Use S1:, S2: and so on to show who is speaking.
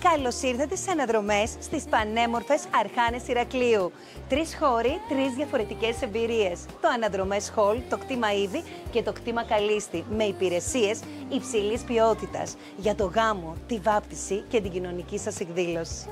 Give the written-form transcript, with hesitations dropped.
S1: Καλώς ήρθατε στις αναδρομές στις πανέμορφες Αρχάνες Ηρακλείου. 3 χώροι, 3 διαφορετικές εμπειρίες. Το Αναδρομές Hall, το κτήμα Ήδη και το κτήμα Καλίστη, με υπηρεσίες υψηλής ποιότητας για το γάμο, τη βάπτιση και την κοινωνική σας εκδήλωση.